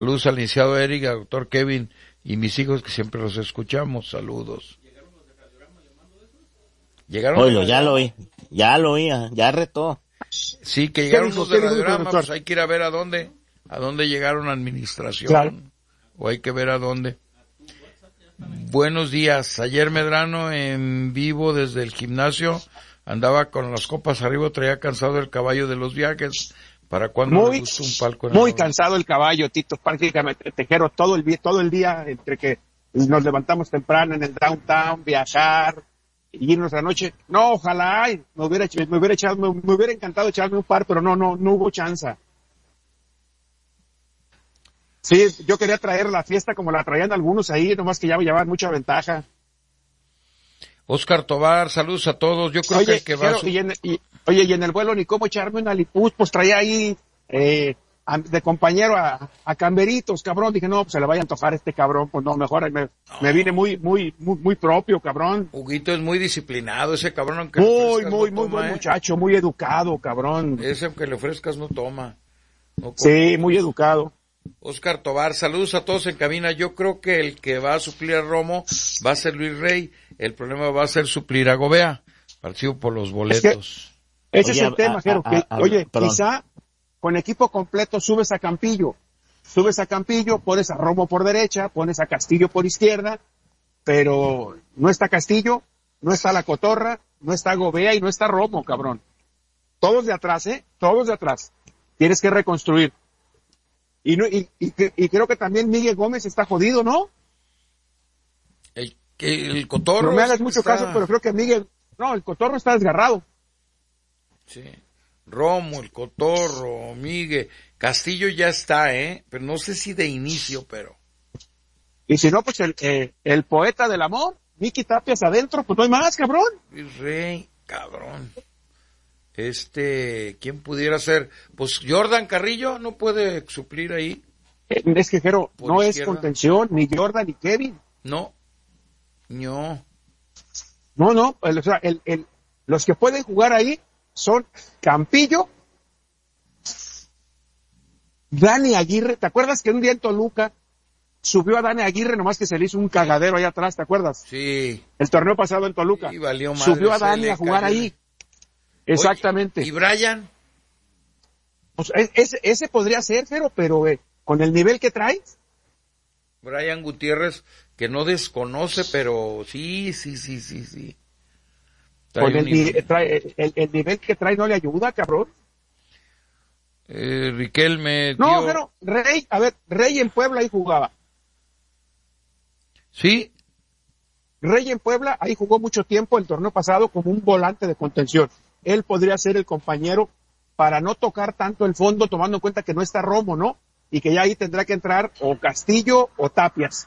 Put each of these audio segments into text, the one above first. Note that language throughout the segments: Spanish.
Saludos al licenciado Eric, al doctor Kevin y mis hijos que siempre los escuchamos. Saludos. ¿Llegaron? Oye, ya lo oí, ya retó. Sí, que llegaron los de Radiorama, pues hay que ir a ver a dónde llegaron a administración. Claro. O hay que ver a dónde. Buenos días. Ayer Medrano en vivo desde el gimnasio andaba con las copas arriba, traía cansado el caballo de los viajes. ¿Para cuándo le gusta un palco? Muy cansado el caballo, Tito, prácticamente tejero todo el día, entre que nos levantamos temprano en el downtown, viajar y irnos a la noche. No, ojalá, me hubiera encantado echarme un par, pero no hubo chance. Sí, yo quería traer la fiesta como la traían algunos ahí, nomás que ya me llevaban mucha ventaja. Oscar Tobar, saludos a todos. Yo creo que va y en el vuelo ni cómo echarme una lipuz, pues traía ahí de compañero a Camberitos, cabrón. Dije, no, pues se le vaya a antojar este cabrón, pues no, mejor me vine muy propio, cabrón. Huguito es muy disciplinado, ese cabrón, aunque muy buen muchacho, muy educado, cabrón. Ese aunque le ofrezcas no toma. No, sí, muy educado. Oscar Tobar, saludos a todos en cabina. Yo creo que el que va a suplir a Romo va a ser Luis Rey. El problema va a ser suplir a Gobea. Partido por los boletos. Ese es el tema, Jero. Quizá con equipo completo subes a Campillo, pones a Romo por derecha, pones a Castillo por izquierda, pero no está Castillo, no está La Cotorra, no está Gobea y no está Romo, cabrón. Todos de atrás, todos de atrás. Tienes que reconstruir. Y creo que también Miguel Gómez está jodido, ¿no? El Cotorro. No me hagas mucho caso, pero creo que el Cotorro está desgarrado. Sí. Romo, el Cotorro, Miguel, Castillo ya está, pero no sé si de inicio, pero. Y si no, pues el poeta del amor, Miki Tapias adentro, pues no hay más, cabrón. Rey, cabrón. ¿Quién pudiera ser? Pues Jordan Carrillo no puede suplir ahí. Es que, Jero, no es contención, ni Jordan ni Kevin. No. No, o sea, los que pueden jugar ahí son Campillo, Dani Aguirre. ¿Te acuerdas que un día en Toluca subió a Dani Aguirre, nomás que se le hizo un cagadero allá atrás, ¿te acuerdas? Sí. El torneo pasado en Toluca. Sí, valió madre, subió a Dani a jugar ahí. Exactamente. Oye, ¿y Brian? Pues ese podría ser, pero con el nivel que trae. Brian Gutiérrez, que no desconoce, pero sí. Con el nivel que trae no le ayuda, cabrón. Riquelme. No, pero Rey en Puebla ahí jugaba. ¿Sí? Rey en Puebla ahí jugó mucho tiempo el torneo pasado como un volante de contención. Él podría ser el compañero para no tocar tanto el fondo, tomando en cuenta que no está Romo, ¿no? Y que ya ahí tendrá que entrar o Castillo o Tapias.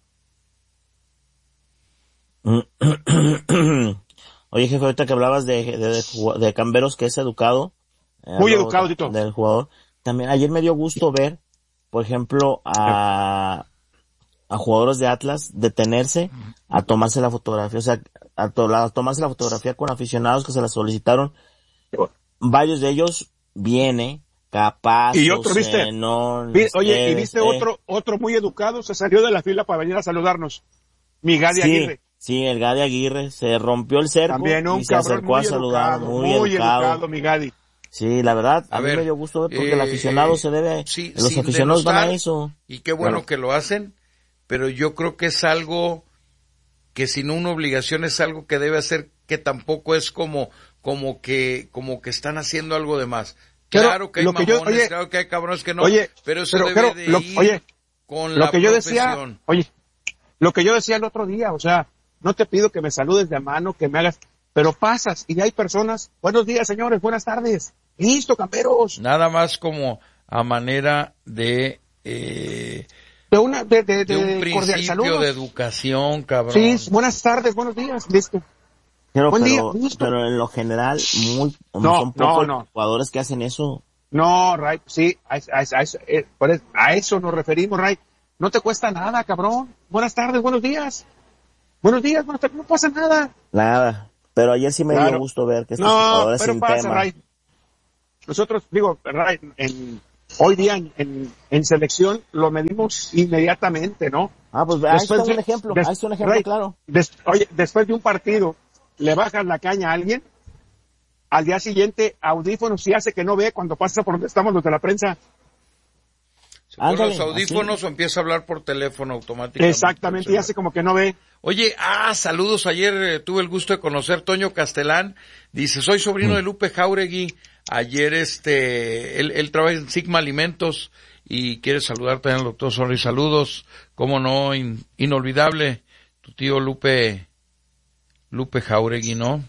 Oye, jefe, ahorita que hablabas de Camberos, que es educado. Muy educado, Tito. Del jugador. También ayer me dio gusto ver, por ejemplo, a jugadores de Atlas detenerse a tomarse la fotografía, o sea, a tomarse la fotografía con aficionados que se la solicitaron. Varios de ellos viene capaz. Y otro, ¿viste? Oye, y viste otro muy educado, se salió de la fila para venir a saludarnos. Mi Gadi Aguirre. Sí, el Gadi Aguirre se rompió el cerco. También y se acercó a saludar. Muy educado, mi Gadi. Sí, la verdad, a mí me dio gusto ver porque el aficionado se debe, los aficionados van a eso. Y qué bueno que lo hacen, pero yo creo que es algo que sin una obligación es algo que debe hacer, que tampoco es como que están haciendo algo de más. Claro que hay mamones, claro que hay cabrones que no, pero eso debe de ir con la profesión. Lo que yo decía el otro día, o sea, no te pido que me saludes de mano, que me hagas, pero pasas y hay personas, buenos días señores, buenas tardes, listo, camperos. Nada más como a manera de un principio saludos. de educación, cabrón. Sí, buenas tardes, buenos días, listo. Buen día, pero en lo general, son pocos jugadores que hacen eso. No, Ray, sí, a eso nos referimos, Ray. No te cuesta nada, cabrón. Buenas tardes, buenos días. Buenos días, buenas tardes, no pasa nada. Nada, pero ayer sí me dio gusto ver que estos jugadores sin tema. Ray. Nosotros, Ray, hoy día en selección lo medimos inmediatamente, ¿no? Pues ahí está un ejemplo, claro. Oye, después de un partido, le bajas la caña a alguien, al día siguiente, audífonos y hace que no ve cuando pasa por donde estamos los de la prensa. Con los audífonos así. O empieza a hablar por teléfono automáticamente. Exactamente, y hace como que no ve. Oye, saludos, ayer tuve el gusto de conocer Toño Castelán, dice, soy sobrino de Lupe Jauregui, ayer él trabaja en Sigma Alimentos y quiere saludar también al doctor Sorri, saludos, cómo no, inolvidable, tu tío Lupe Jauregui, ¿no?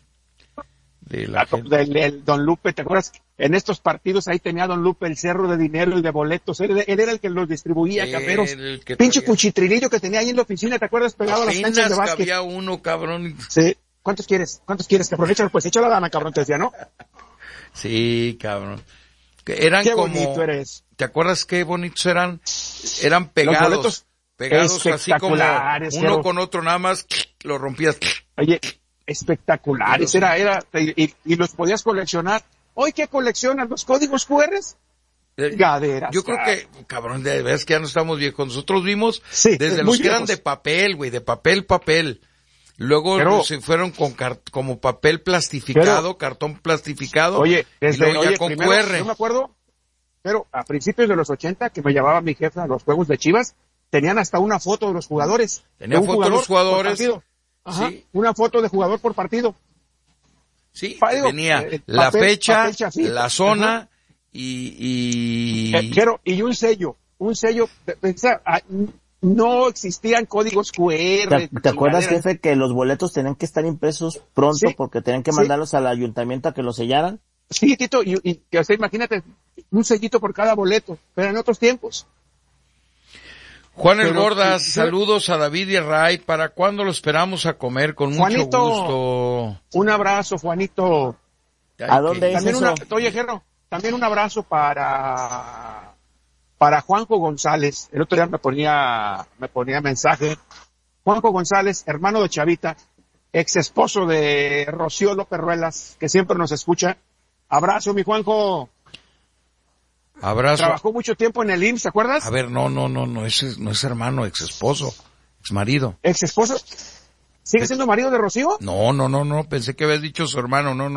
Del don Lupe, ¿te acuerdas? En estos partidos ahí tenía don Lupe el cerro de dinero y de boletos, él era el que los distribuía, caperos, pinche cuchitrilillo que tenía ahí en la oficina, ¿te acuerdas? Pegado a las canchas de básquet. Había uno, cabrón. Sí, ¿cuántos quieres? Que aprovecha, pues echa la gana, cabrón, te decía, ¿no? Sí, cabrón. Eran qué como, bonito eres. ¿Te acuerdas qué bonitos eran? Eran pegados así como uno con otro, nada más lo rompías. Oye, espectaculares, y los podías coleccionar. Hoy, ¿qué coleccionan? ¿Los códigos QR? Gaderas. Yo creo que, cabrón, de veras que ya no estamos viejos. Nosotros vimos desde los que eran de papel, güey, de papel. Luego se fueron con como papel plastificado, cartón plastificado. Oye, ya con primero, QR. Yo me acuerdo, pero a principios de los 80, que me llevaba mi jefa a los juegos de Chivas, tenían hasta una foto de los jugadores. Tenían foto de los jugadores. Ajá, sí. Una foto de jugador por partido. Sí, tenía la fecha, la zona y un sello, no existían códigos QR. ¿Te acuerdas, jefe, que los boletos tenían que estar impresos pronto porque tenían que mandarlos al ayuntamiento a que los sellaran? Sí, Tito, y o sea, imagínate, un sellito por cada boleto, pero en otros tiempos. Juan El Gordas, saludos a David y a Ray. ¿Para cuándo lo esperamos a comer? Con mucho gusto. Un abrazo, Juanito. ¿A dónde es eso? Oye, Gerro, también un abrazo para Juanjo González. El otro día me ponía mensaje. Juanjo González, hermano de Chavita, ex esposo de Rocío López Ruelas, que siempre nos escucha. Abrazo, mi Juanjo. Abrazo. Trabajó mucho tiempo en el IMSS, ¿te acuerdas? A ver, no, ese no es hermano, ex esposo, ex marido. ¿Ex esposo? ¿Sigue siendo marido de Rocío? No, pensé que habías dicho su hermano, no.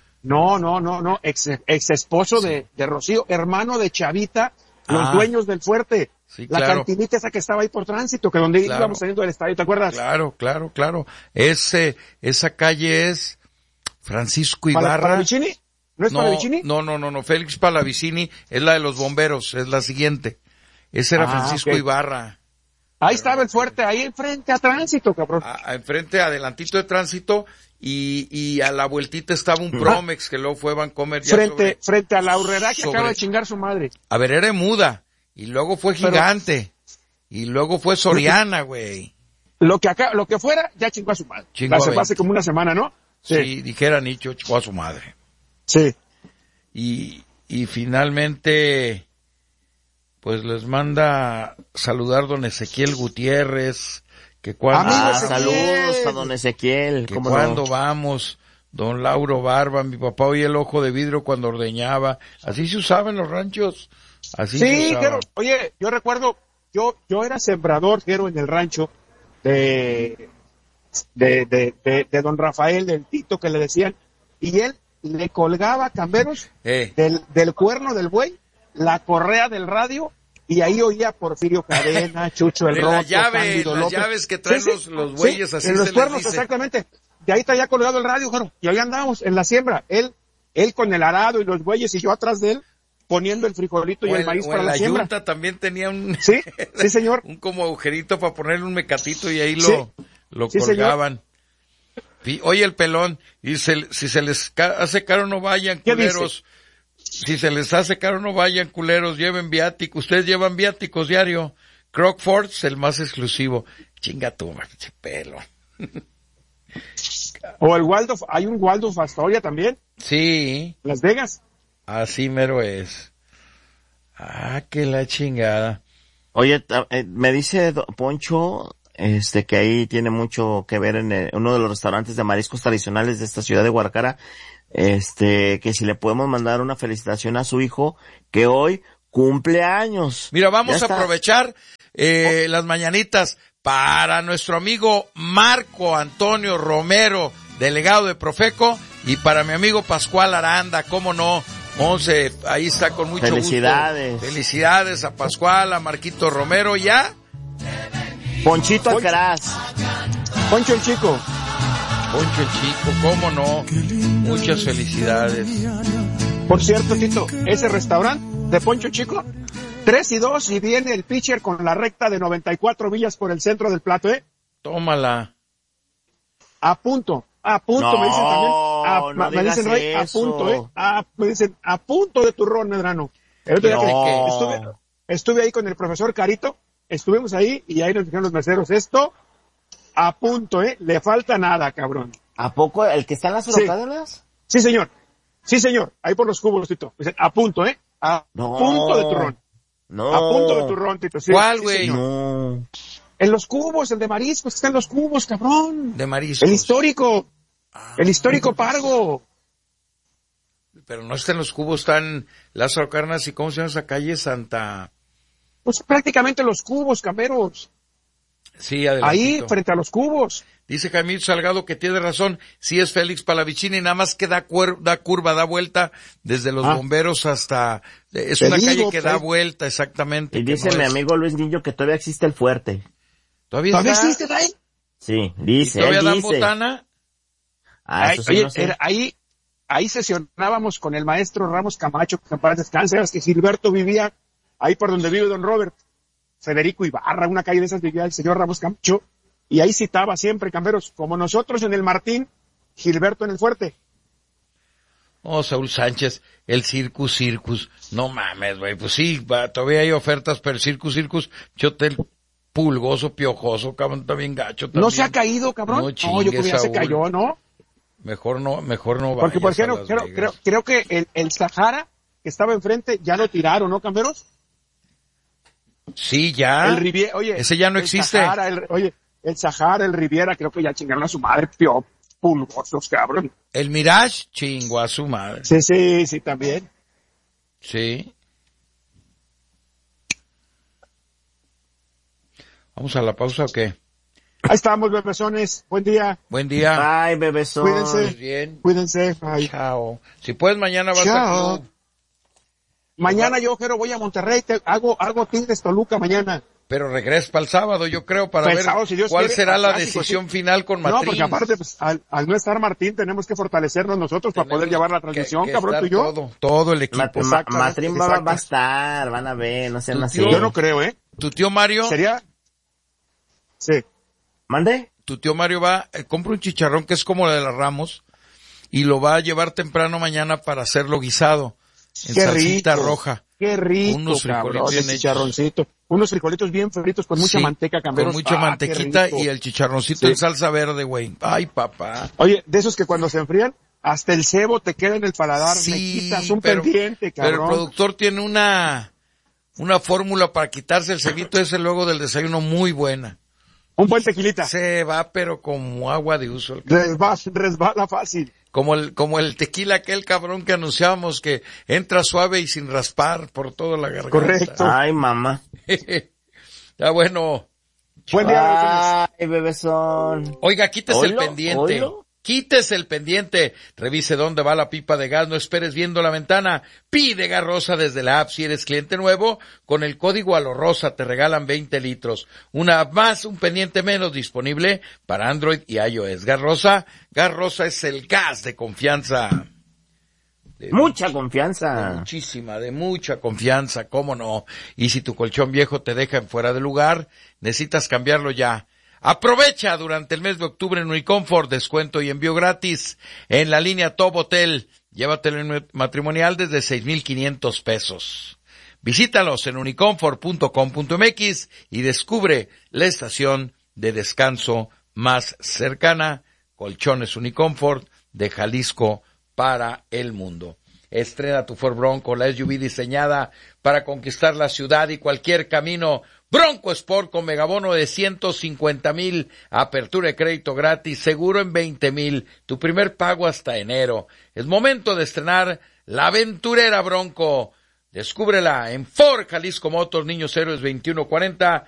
No, ex esposo de Rocío, hermano de Chavita, los dueños del fuerte. Sí, la cantinita esa que estaba ahí por Tránsito, que donde íbamos saliendo del estadio, ¿te acuerdas? Claro. Esa calle es Francisco Ibarra. ¿Palavicini? ¿No es Palavicini? No, Félix Palavicini es la de los bomberos, es la siguiente. Ese era Francisco Ibarra. Ahí estaba el fuerte, ahí enfrente a Tránsito, cabrón. Enfrente, adelantito de Tránsito, y a la vueltita estaba un Promex, que luego fue Vancomer. Frente a la Urrera que acaba de chingar su madre. A ver, era Muda, y luego fue Gigante, y luego fue Soriana, güey. Lo que fuera, ya chingó a su madre. Hace como una semana, ¿no? Sí, dijera Nicho, chingó a su madre. Sí. Y finalmente, pues les manda saludar don Ezequiel Gutiérrez, que cuando... saludos a don Ezequiel. Que cuando vamos, don Lauro Barba, mi papá oía el ojo de vidrio cuando ordeñaba. Así se usaba en los ranchos. Así se usaba. Jero, oye, yo recuerdo, yo era sembrador, Jero, en el rancho de don Rafael, del Tito, que le decían, y él le colgaba camberos del cuerno del buey, la correa del radio, y ahí oía Porfirio Cadena, Chucho el Roto, Cándido López. Las llaves que traen los bueyes, así en los se cuernos, les dice. exactamente. Y ahí está ya colgado el radio, Jero, y ahí andábamos en la siembra, él con el arado y los bueyes, y yo atrás de él, poniendo el frijolito y el maíz para la siembra. Yunta también tenía un... Sí, señor. Un como agujerito para ponerle un mecatito, y ahí lo colgaban. Oye, el pelón, y si se les hace caro no vayan, culeros. Si se les hace caro no vayan, culeros, lleven viáticos. Ustedes llevan viáticos diario. Crockfords, el más exclusivo. Chinga tu pelo. O el Waldorf, hay un Waldorf Astoria también. Sí. Las Vegas. Así mero es. Que la chingada. Oye, me dice Poncho, que ahí tiene mucho que ver en uno de los restaurantes de mariscos tradicionales de esta ciudad de Guadalajara, que si le podemos mandar una felicitación a su hijo, que hoy cumpleaños. Mira, vamos a aprovechar las mañanitas para nuestro amigo Marco Antonio Romero, delegado de Profeco, y para mi amigo Pascual Aranda, cómo no, Monse, ahí está con mucho gusto. Felicidades a Pascual, a Marquito Romero, ¿ya? Ponchito Alcaraz. Poncho el Chico. Poncho el Chico, cómo no, muchas felicidades. Por cierto, Tito, ese restaurante de Poncho Chico, 3-2 y viene el pitcher con la recta de 94 millas por el centro del plato, Tómala. A punto, no, me dicen también. No me dicen, Rey, a punto, me dicen, a punto de turrón, Medrano. El otro día que estuve ahí con el profesor Carito, estuvimos ahí y ahí nos dijeron los meseros, esto, a punto, le falta nada, cabrón. ¿A poco el que está en las Orocadenas? Sí, señor. Sí, señor. Ahí por los cubos, Tito. Dicen, a punto, a punto de turrón. No. A punto de turrón, Tito. Sí, ¿cuál, güey? No. En los cubos, el de mariscos, está en los cubos, cabrón. De mariscos. El histórico. El histórico Pargo. Pero no está en los cubos, están Lázaro Cárdenas y ¿cómo se llama esa calle? Santa... Pues prácticamente los cubos, Camberos. Sí, adelantito. Ahí, frente a los cubos. Dice Camilo Salgado que tiene razón, sí es Félix Palavicini, nada más que da curva, da vuelta desde los bomberos hasta... Es una calle que da vuelta, exactamente. Y dice mi amigo Luis Niño que todavía existe el Fuerte. ¿Todavía existe ahí? Sí, dice. ¿Y todavía dan botana? Eso sí, oye, no sé. ahí sesionábamos con el maestro Ramos Camacho, que para descansar, es que Gilberto vivía ahí por donde vive don Robert. Federico Ibarra, una calle de esas vivía el señor Ramos Camacho, y ahí citaba siempre, Camberos, como nosotros en el Martín, Gilberto en el Fuerte. Oh, Saúl Sánchez, el Circus, no mames, güey, pues sí, todavía hay ofertas, pero el Circus, chotel pulgoso, piojoso, cabrón, está bien gacho también. ¿No se ha caído, cabrón? No, yo creo que ya se cayó, ¿no? Mejor no porque por ejemplo, creo que el Sahara, que estaba enfrente, ya lo tiraron, ¿no, Camberos? Sí, ya. El Riviera, oye. Ese ya no existe. El Sahara, el Riviera, creo que ya chingaron a su madre, pulgosos, cabrón. El Mirage chingó a su madre. Sí, también. Sí. ¿Vamos a la pausa o qué? Ahí estamos, bebesones. Buen día. Buen día. Bye, bebesón. Cuídense. Bien. Cuídense. Bye. Chao. Si puedes, mañana vas al club. Mañana yo, Jero, voy a Monterrey, hago Tigres Toluca mañana. Pero regresas para el sábado, yo creo, para ver si Dios cuál quiere, será la clásico, decisión sí. final con Matrín. No, porque aparte, pues, al no estar Martín, tenemos que fortalecernos nosotros para poder llevar la transmisión, que cabrón, tú y yo. Todo el equipo. Matrín va a estar, van a ver, no sean así. Yo no creo, ¿Tu tío Mario? Sí. ¿Mande? Tu tío Mario compra un chicharrón que es como el de las Ramos y lo va a llevar temprano mañana para hacerlo guisado. En salsita roja. Qué rico, unos frijolitos bien chicharroncito. Unos frijolitos bien fritos con mucha manteca, Camberos. Con mucha mantequita y el chicharroncito en salsa verde, güey. Ay, papá. Oye, de esos que cuando se enfrían, hasta el cebo te queda en el paladar. Sí, me quitas un pendiente, cabrón. Pero el productor tiene una fórmula para quitarse el cebito ese luego del desayuno muy buena. Un buen tequilita. Se va, pero como agua de uso. Resbala fácil. Como el tequila aquel cabrón que anunciábamos que entra suave y sin raspar por toda la garganta. Correcto. Ay, mamá. Ya bueno. Buen día, Ay, bebesón. Oiga, quítese el pendiente. ¿Oilo? Quítese el pendiente. Revise dónde va la pipa de gas. No esperes viendo la ventana. Pide Gas Rosa desde la app. Si eres cliente nuevo, con el código ALORROSA te regalan 20 litros. Una app más, un pendiente menos, disponible para Android y iOS. Gas Rosa es el gas de confianza. Mucha confianza. De mucha confianza, cómo no. Y si tu colchón viejo te deja en fuera de lugar, necesitas cambiarlo ya. Aprovecha durante el mes de octubre en Uniconfort, descuento y envío gratis en la línea Top Hotel. Llévatelo en matrimonial desde 6,500 pesos. Visítalos en uniconfort.com.mx y descubre la estación de descanso más cercana. Colchones Uniconfort de Jalisco para el mundo. Estrena tu Ford Bronco, la SUV diseñada para conquistar la ciudad y cualquier camino. Bronco Sport con megabono de 150,000, apertura de crédito gratis, seguro en 20,000, tu primer pago hasta enero. Es momento de estrenar la aventurera Bronco. Descúbrela en Ford Jalisco Motors, Niños Héroes 2140,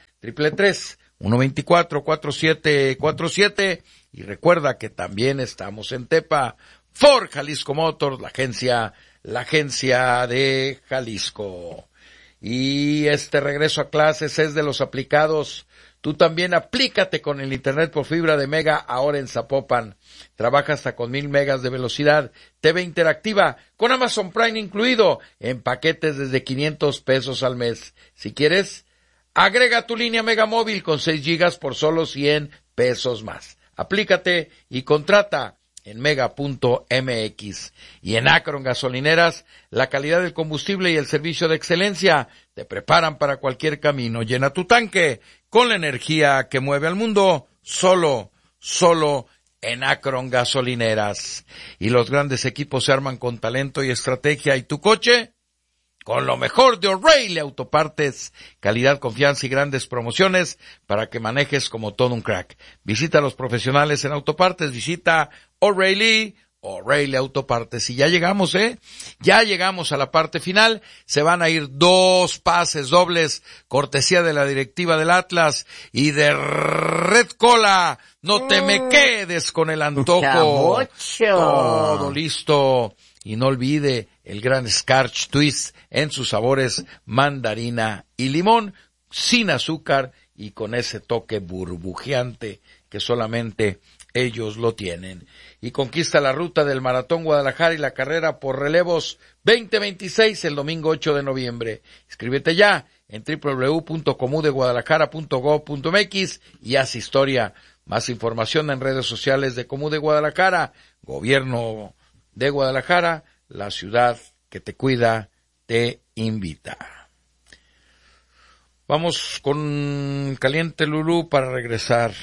333-124-4747. Y recuerda que también estamos en Tepa. Ford Jalisco Motors, la agencia de Jalisco. Y este regreso a clases es de los aplicados. Tú también aplícate con el internet por fibra de Mega ahora en Zapopan. Trabaja hasta con 1000 megas de velocidad, TV interactiva, con Amazon Prime incluido, en paquetes desde 500 pesos al mes. Si quieres, agrega tu línea Mega Móvil con 6 gigas por solo 100 pesos más. Aplícate y contrata en mega.mx. Y en Akron Gasolineras, la calidad del combustible y el servicio de excelencia te preparan para cualquier camino. Llena tu tanque con la energía que mueve al mundo, solo en Akron Gasolineras. Y los grandes equipos se arman con talento y estrategia. ¿Y tu coche? Con lo mejor de O'Reilly Autopartes, calidad, confianza y grandes promociones para que manejes como todo un crack. Visita a los profesionales en Autopartes, visita O'Reilly Autopartes. Y ya llegamos, ya llegamos a la parte final. Se van a ir 2 pases dobles, cortesía de la directiva del Atlas y de Red Cola. No te me quedes con el antojo. Todo listo. Y no olvide el gran Scratch Twist en sus sabores mandarina y limón, sin azúcar y con ese toque burbujeante que solamente ellos lo tienen. Y conquista la ruta del Maratón Guadalajara y la carrera por relevos 2026 el domingo 8 de noviembre. Inscríbete ya en www.comudeguadalajara.gov.mx y haz historia. Más información en redes sociales de Comude Guadalajara, Gobierno de Guadalajara, la ciudad que te cuida, te invita. Vamos con Caliente Lulú para regresar.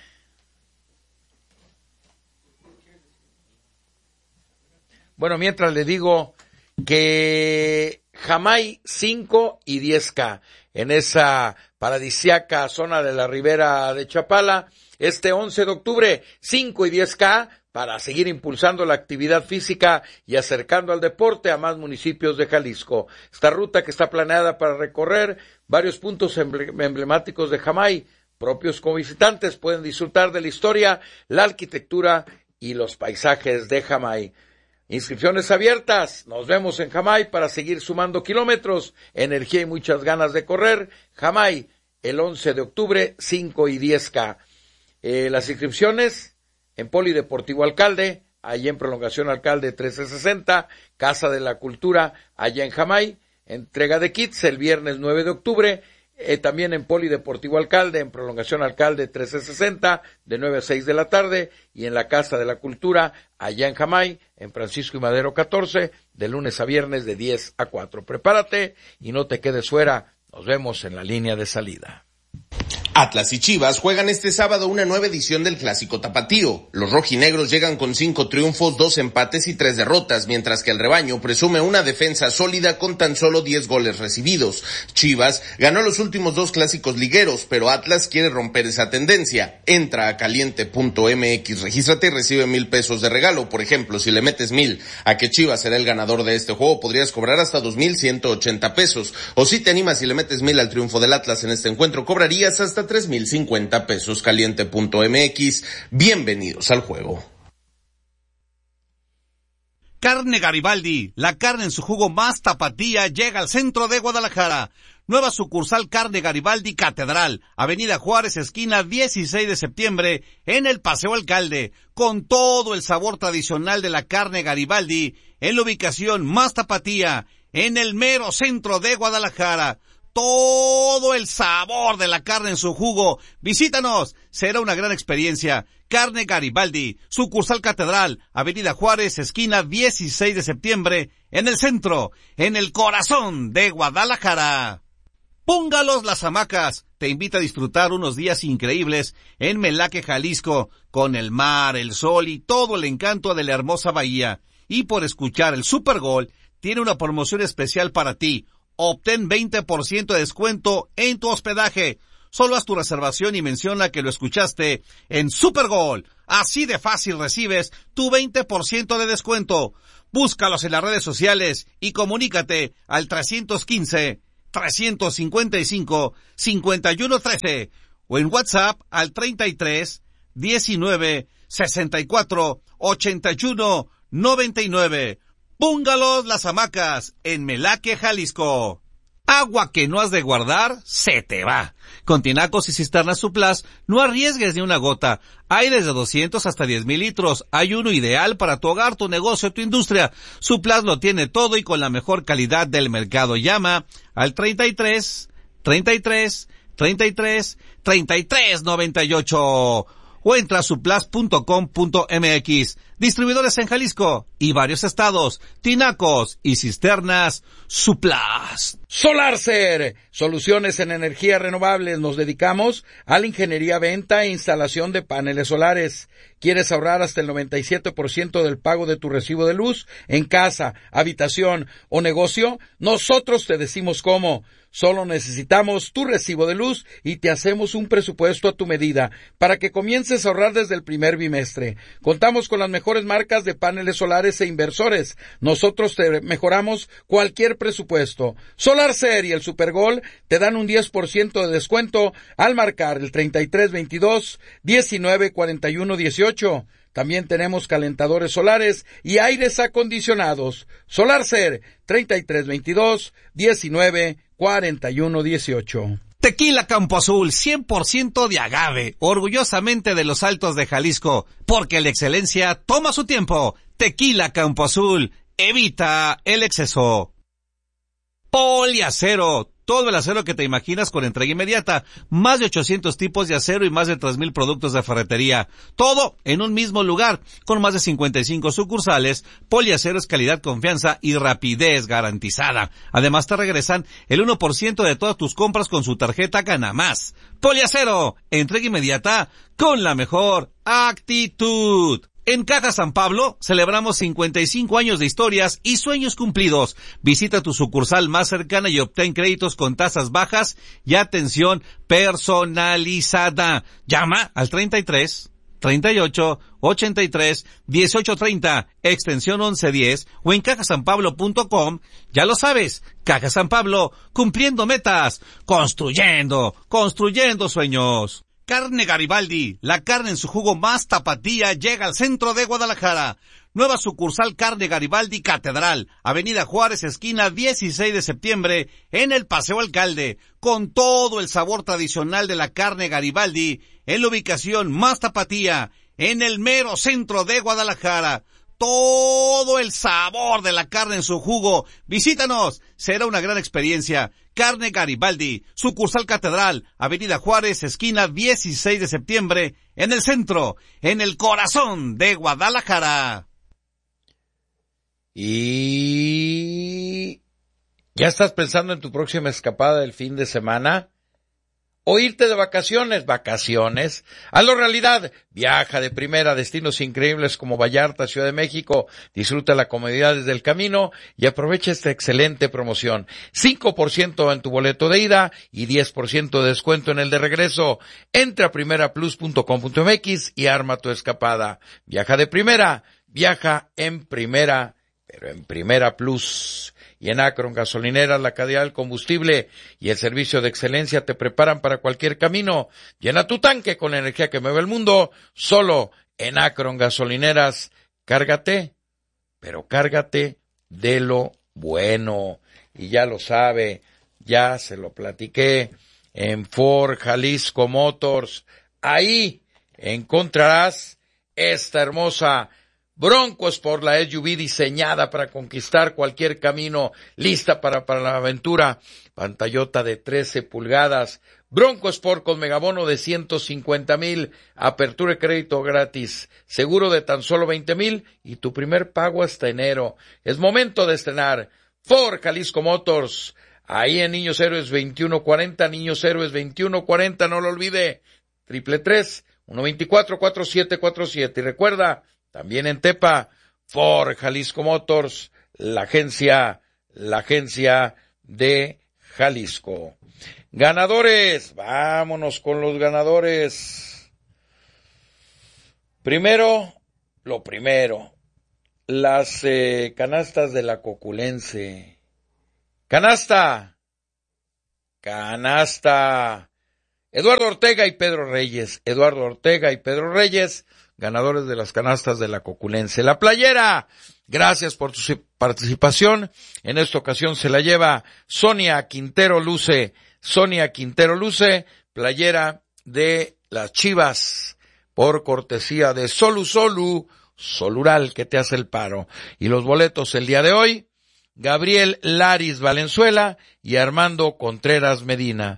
Bueno, mientras le digo que Jamay 5 y 10K en esa paradisíaca zona de la Ribera de Chapala, este 11 de octubre, 5 y 10K, para seguir impulsando la actividad física y acercando al deporte a más municipios de Jalisco. Esta ruta que está planeada para recorrer varios puntos emblemáticos de Jamay, propios como visitantes pueden disfrutar de la historia, la arquitectura y los paisajes de Jamay. Inscripciones abiertas. Nos vemos en Jamay para seguir sumando kilómetros, energía y muchas ganas de correr. Jamay, el 11 de octubre, 5 y 10K. Las inscripciones en Polideportivo Alcalde, allá en Prolongación Alcalde 1360, Casa de la Cultura, allá en Jamay. Entrega de kits el viernes 9 de octubre, también en Polideportivo Alcalde, en Prolongación Alcalde 1360, de 9 a 6 de la tarde, y en la Casa de la Cultura, allá en Jamay, en Francisco y Madero 14, de lunes a viernes de 10 a 4. Prepárate y no te quedes fuera. Nos vemos en la línea de salida. Atlas y Chivas juegan este sábado una nueva edición del Clásico Tapatío. Los rojinegros llegan con 5 triunfos, 2 empates y 3 derrotas, mientras que el rebaño presume una defensa sólida con tan solo 10 goles recibidos. Chivas ganó los últimos 2 clásicos ligueros, pero Atlas quiere romper esa tendencia. Entra a caliente.mx, regístrate y recibe 1,000 pesos de regalo. Por ejemplo, si le metes 1,000 a que Chivas será el ganador de este juego, podrías cobrar hasta 2,180 pesos. O si te animas y le metes 1,000 al triunfo del Atlas en este encuentro, cobrarías hasta 3,050 pesos. Caliente.mx, bienvenidos al juego. Carne Garibaldi, la carne en su jugo más tapatía, llega al centro de Guadalajara. Nueva sucursal Carne Garibaldi Catedral, Avenida Juárez, esquina 16 de septiembre, en el Paseo Alcalde, con todo el sabor tradicional de la carne Garibaldi, en la ubicación más tapatía, en el mero centro de Guadalajara. Todo el sabor de la carne en su jugo. Visítanos, será una gran experiencia. Carne Garibaldi, sucursal Catedral, Avenida Juárez, esquina 16 de septiembre, en el centro, en el corazón de Guadalajara. Póngalos las hamacas. Te invita a disfrutar unos días increíbles en Melaque, Jalisco, con el mar, el sol y todo el encanto de la hermosa bahía. Y por escuchar el Super Gol, tiene una promoción especial para ti. Obtén 20% de descuento en tu hospedaje. Solo haz tu reservación y menciona que lo escuchaste en Super Gol. Así de fácil recibes tu 20% de descuento. Búscalos en las redes sociales y comunícate al 315-355-5113 o en WhatsApp al 33 19 64 81 99. Búngalos Las Hamacas en Melaque, Jalisco. Agua que no has de guardar, se te va. Con tinacos y cisternas Suplas, no arriesgues ni una gota. Hay desde 200 hasta 10,000 litros. Hay uno ideal para tu hogar, tu negocio, tu industria. Suplas lo tiene todo y con la mejor calidad del mercado. Llama al 33 33 33 33 98 o entra a suplas.com.mx. Distribuidores en Jalisco y varios estados. Tinacos y cisternas Suplas. Solarcer, soluciones en energías renovables. Nos dedicamos a la ingeniería, venta e instalación de paneles solares. ¿Quieres ahorrar hasta el 97% del pago de tu recibo de luz en casa, habitación o negocio? Nosotros te decimos cómo. Solo necesitamos tu recibo de luz y te hacemos un presupuesto a tu medida para que comiences a ahorrar desde el primer bimestre. Contamos con las mejores marcas de paneles solares e inversores. Nosotros te mejoramos cualquier presupuesto. Solarcer y el Supergol te dan un 10% de descuento al marcar el 3322 19 41 18. También tenemos calentadores solares y aires acondicionados. Solarcer 3322 19 41 18. Tequila Campo Azul, 100% de agave, orgullosamente de los Altos de Jalisco, porque la excelencia toma su tiempo. Tequila Campo Azul, evita el exceso. Poliacero, todo el acero que te imaginas con entrega inmediata, más de 800 tipos de acero y más de 3,000 productos de ferretería, todo en un mismo lugar, con más de 55 sucursales. Poliacero es calidad, confianza y rapidez garantizada. Además te regresan el 1% de todas tus compras con su tarjeta Gana Más. Poliacero, entrega inmediata con la mejor actitud. En Caja San Pablo celebramos 55 años de historias y sueños cumplidos. Visita tu sucursal más cercana y obtén créditos con tasas bajas y atención personalizada. Llama al 33 38 83 18 30, extensión 1110 o en cajasanpablo.com. Ya lo sabes, Caja San Pablo, cumpliendo metas, construyendo sueños. Carne Garibaldi, la carne en su jugo más tapatía, llega al centro de Guadalajara. Nueva sucursal Carne Garibaldi Catedral, Avenida Juárez, esquina 16 de septiembre, en el Paseo Alcalde, con todo el sabor tradicional de la carne Garibaldi, en la ubicación más tapatía, en el mero centro de Guadalajara. Todo el sabor de la carne en su jugo. Visítanos, será una gran experiencia. Carne Garibaldi, sucursal Catedral, Avenida Juárez, esquina 16 de septiembre, en el centro, en el corazón de Guadalajara. ¿Y ya estás pensando en tu próxima escapada del fin de semana? ¿O irte de vacaciones? Hazlo realidad. Viaja de primera a destinos increíbles como Vallarta, Ciudad de México. Disfruta la comodidad desde el camino y aprovecha esta excelente promoción. 5% en tu boleto de ida y 10% de descuento en el de regreso. Entra a primeraplus.com.mx y arma tu escapada. Viaja de primera, viaja en primera, pero en Primera Plus. Y en Akron Gasolineras, la calidad del combustible y el servicio de excelencia te preparan para cualquier camino. Llena tu tanque con la energía que mueve el mundo. Solo en Akron Gasolineras. Cárgate, pero cárgate de lo bueno. Y ya lo sabe, ya se lo platiqué, en Ford Jalisco Motors. Ahí encontrarás esta hermosa Bronco Sport, la SUV diseñada para conquistar cualquier camino, lista para la aventura. Pantallota de 13 pulgadas. Bronco Sport con megabono de 150,000, apertura de crédito gratis, seguro de tan solo 20,000 y tu primer pago hasta enero. Es momento de estrenar Ford Jalisco Motors. Ahí en Niños Héroes 2140, Niños Héroes 2140, no lo olvide. 333-124-4747. Y recuerda, también en Tepa, Ford Jalisco Motors, la agencia de Jalisco. Ganadores, vámonos con los ganadores. Primero, lo primero, las canastas de la Coculense. ¡Canasta! Eduardo Ortega y Pedro Reyes, ganadores de las canastas de la Coculense. La playera, gracias por tu participación. En esta ocasión se la lleva Sonia Quintero Luce, playera de las Chivas, por cortesía de Solural, que te hace el paro. Y los boletos el día de hoy, Gabriel Laris Valenzuela y Armando Contreras Medina.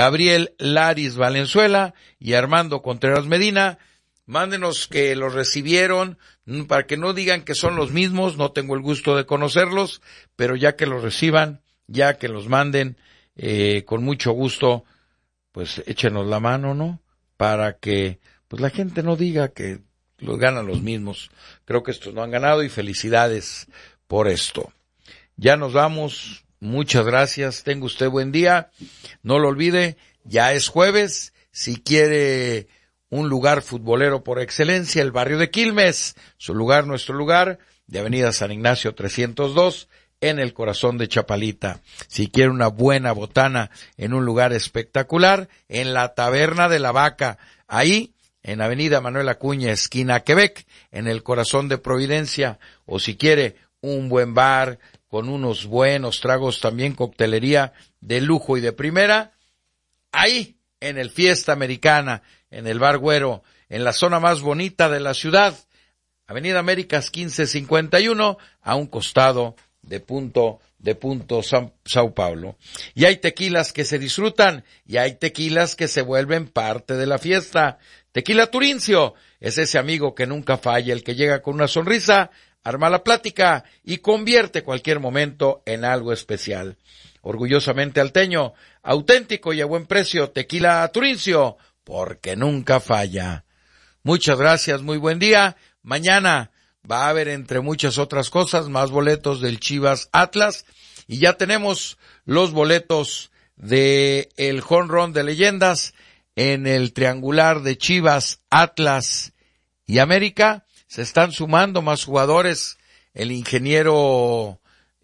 Mándenos que los recibieron, para que no digan que son los mismos, no tengo el gusto de conocerlos, pero ya que los reciban, ya que los manden, con mucho gusto, pues échenos la mano, ¿no? Para que pues la gente no diga que los ganan los mismos. Creo que estos no han ganado y felicidades por esto. Ya nos vamos, muchas gracias, tenga usted buen día, no lo olvide, ya es jueves, si quiere un lugar futbolero por excelencia, el barrio de Quilmes, su lugar, nuestro lugar, de Avenida San Ignacio 302, en el corazón de Chapalita. Si quiere una buena botana en un lugar espectacular, en la Taberna de la Vaca, ahí, en Avenida Manuel Acuña, esquina Quebec, en el corazón de Providencia, o si quiere un buen bar, con unos buenos tragos, también coctelería de lujo y de primera, ahí, en el Fiesta Americana, en el Bar Güero, en la zona más bonita de la ciudad, Avenida Américas 1551, a un costado de Punto Sao Paulo. Y hay tequilas que se disfrutan, y hay tequilas que se vuelven parte de la fiesta. Tequila Turincio es ese amigo que nunca falla, el que llega con una sonrisa, arma la plática y convierte cualquier momento en algo especial. Orgullosamente alteño, auténtico y a buen precio, Tequila Turincio, porque nunca falla. Muchas gracias, muy buen día. Mañana va a haber, entre muchas otras cosas, más boletos del Chivas Atlas, y ya tenemos los boletos de el home run de leyendas en el triangular de Chivas, Atlas y América. Se están sumando más jugadores, el ingeniero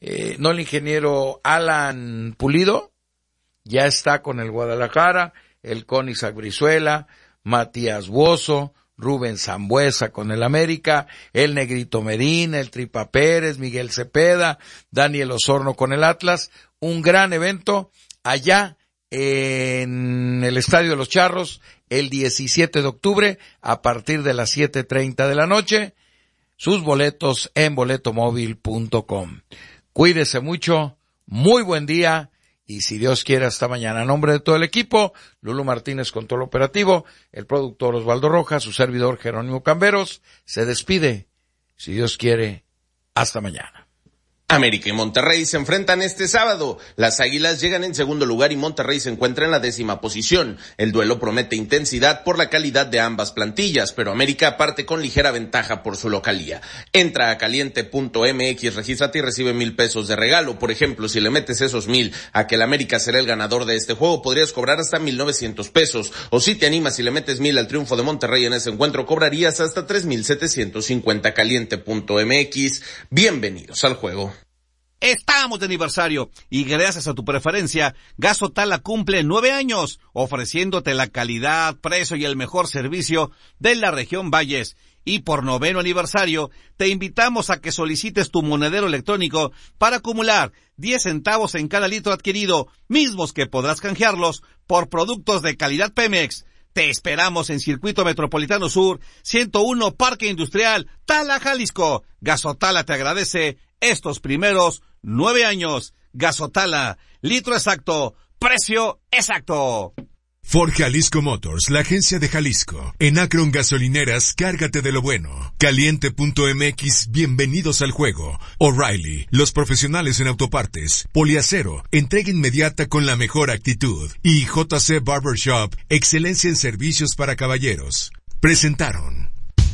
Alan Pulido, ya está con el Guadalajara, el con Isaac Brizuela, Matías Buoso, Rubén Sambuesa con el América, el Negrito Medina, el Tripa Pérez, Miguel Cepeda, Daniel Osorno con el Atlas. Un gran evento allá en el Estadio de los Charros el 17 de octubre a partir de las 7:30 de la noche. Sus boletos en boletomóvil.com. Cuídese mucho, muy buen día y si Dios quiere hasta mañana. A nombre de todo el equipo, Lulu Martínez con todo el operativo, el productor Osvaldo Rojas, su servidor Jerónimo Camberos, se despide. Si Dios quiere, hasta mañana. América y Monterrey se enfrentan este sábado. Las Águilas llegan en segundo lugar y Monterrey se encuentra en la 10ª posición. El duelo promete intensidad por la calidad de ambas plantillas, pero América parte con ligera ventaja por su localía. Entra a caliente.mx, regístrate y recibe $1,000 de regalo. Por ejemplo, si le metes esos 1,000 a que el América será el ganador de este juego, podrías cobrar hasta $1,900. O si te animas y le metes 1,000 al triunfo de Monterrey en ese encuentro, cobrarías hasta $3,750. Caliente.mx. Bienvenidos al juego. Estamos de aniversario y gracias a tu preferencia, Gas Otala cumple 9 años, ofreciéndote la calidad, precio y el mejor servicio de la región Valles. Y por 9º aniversario, te invitamos a que solicites tu monedero electrónico para acumular 10 centavos en cada litro adquirido, mismos que podrás canjearlos por productos de calidad Pemex. Te esperamos en Circuito Metropolitano Sur, 101 Parque Industrial, Tala, Jalisco. Gas Otala te agradece estos primeros 9 años. Gas Otala, litro exacto, precio exacto. Ford Jalisco Motors, la agencia de Jalisco. En Akron Gasolineras, cárgate de lo bueno. Caliente.mx, bienvenidos al juego. O'Reilly, los profesionales en autopartes. Poliacero, entrega inmediata con la mejor actitud. Y JC Barbershop, excelencia en servicios para caballeros. Presentaron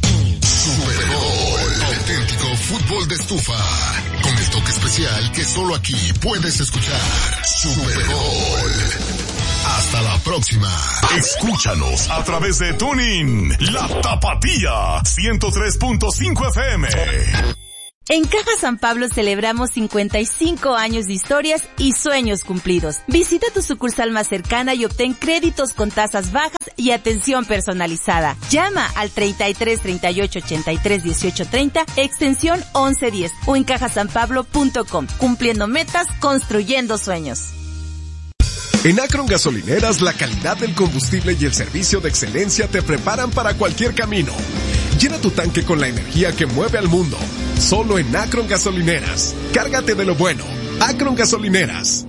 Super Bowl, auténtico fútbol de estufa. Con el toque especial que solo aquí puedes escuchar. Super Bowl. Hasta la próxima. Escúchanos a través de TuneIn, La Tapatía, 103.5 FM. En Caja San Pablo celebramos 55 años de historias y sueños cumplidos. Visita tu sucursal más cercana y obtén créditos con tasas bajas y atención personalizada. Llama al 33 38 83 18 30, extensión 1110 o en cajasanpablo.com. Cumpliendo metas, construyendo sueños. En Akron Gasolineras, la calidad del combustible y el servicio de excelencia te preparan para cualquier camino. Llena tu tanque con la energía que mueve al mundo. Solo en Akron Gasolineras. Cárgate de lo bueno. Akron Gasolineras.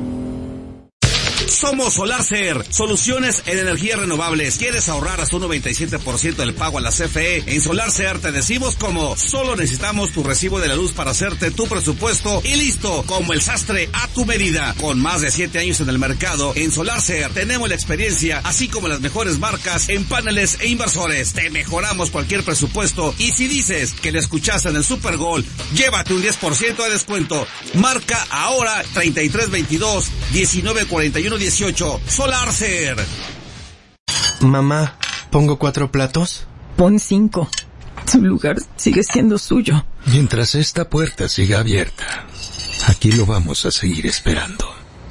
Somos SolarCer, soluciones en energías renovables. ¿Quieres ahorrar hasta un 97% del pago a la CFE? En SolarCer te decimos cómo. Solo necesitamos tu recibo de la luz para hacerte tu presupuesto y listo, como el sastre a tu medida. Con más de 7 años en el mercado, en SolarCer tenemos la experiencia, así como las mejores marcas en paneles e inversores. Te mejoramos cualquier presupuesto y si dices que le escuchaste en el Super Bowl, llévate un 10% de descuento. Marca ahora 3322 1941 18. SolarCer. Mamá, ¿pongo 4 platos? Pon 5. Su lugar sigue siendo suyo. Mientras esta puerta siga abierta, aquí lo vamos a seguir esperando.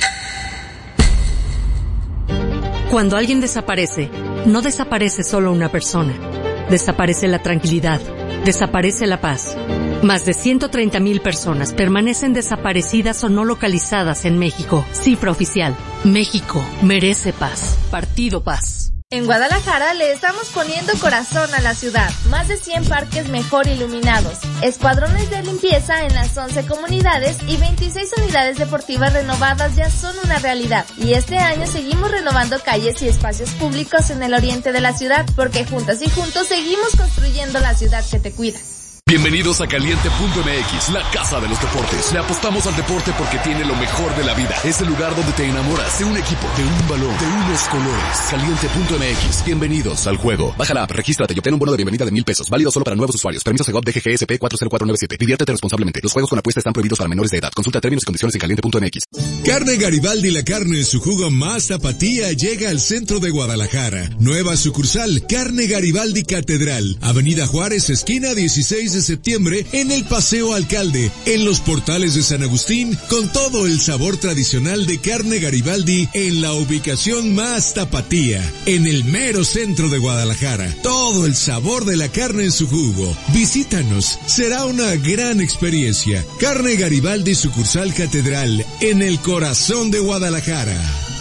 Cuando alguien desaparece, no desaparece solo una persona. Desaparece la tranquilidad. Desaparece la paz. Más de 130,000 personas permanecen desaparecidas o no localizadas en México. Cifra oficial. México merece paz. Partido Paz. En Guadalajara le estamos poniendo corazón a la ciudad. Más de 100 parques mejor iluminados, escuadrones de limpieza en las 11 comunidades y 26 unidades deportivas renovadas ya son una realidad. Y este año seguimos renovando calles y espacios públicos en el oriente de la ciudad, porque juntas y juntos seguimos construyendo la ciudad que te cuida. Bienvenidos a Caliente.mx, la casa de los deportes. Le apostamos al deporte porque tiene lo mejor de la vida. Es el lugar donde te enamoras de un equipo, de un balón, de unos colores. Caliente.mx, bienvenidos al juego. Baja la app, regístrate y obtén un bono de bienvenida de $1,000. Válido solo para nuevos usuarios. Permiso Segov DGGSP 40497. Diviértete responsablemente. Los juegos con apuesta están prohibidos para menores de edad. Consulta términos y condiciones en Caliente.mx. Carne Garibaldi, la carne en su jugo más tapatía, llega al centro de Guadalajara. Nueva sucursal, Carne Garibaldi Catedral. Avenida Juárez, esquina 16 de septiembre, en el Paseo Alcalde, en los portales de San Agustín, con todo el sabor tradicional de Carne Garibaldi en la ubicación más tapatía, en el mero centro de Guadalajara. Todo el sabor de la carne en su jugo. Visítanos, será una gran experiencia. Carne Garibaldi, sucursal Catedral, en el corazón de Guadalajara.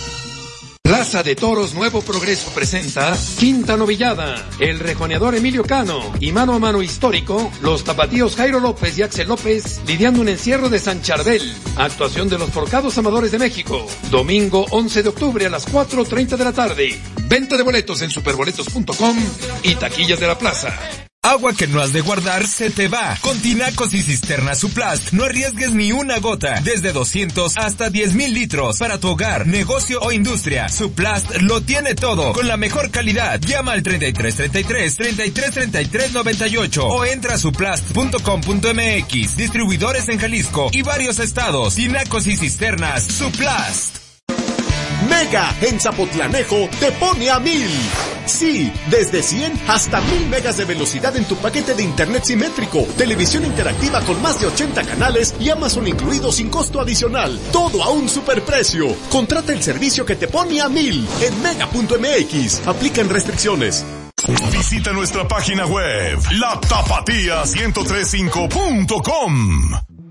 Plaza de Toros Nuevo Progreso presenta Quinta Novillada, el rejoneador Emilio Cano y mano a mano histórico, los tapatíos Jairo López y Axel López lidiando un encierro de San Charbel, actuación de los Forcados Amadores de México, domingo 11 de octubre a las 4:30 de la tarde, venta de boletos en superboletos.com y taquillas de la plaza. Agua que no has de guardar se te va. Con tinacos y cisternas Suplast, no arriesgues ni una gota. Desde 200 hasta 10,000 litros. Para tu hogar, negocio o industria, Suplast lo tiene todo. Con la mejor calidad. Llama al 3333-3333-98 o entra a suplast.com.mx. Distribuidores en Jalisco y varios estados. Tinacos y cisternas Suplast. Mega en Zapotlanejo te pone a 1,000. Sí, desde 100 hasta 1,000 megas de velocidad en tu paquete de internet simétrico, televisión interactiva con más de 80 canales y Amazon incluido sin costo adicional. Todo a un superprecio. Contrata el servicio que te pone a 1,000 en mega.mx. Aplican restricciones. Visita nuestra página web, latapatía1035.com.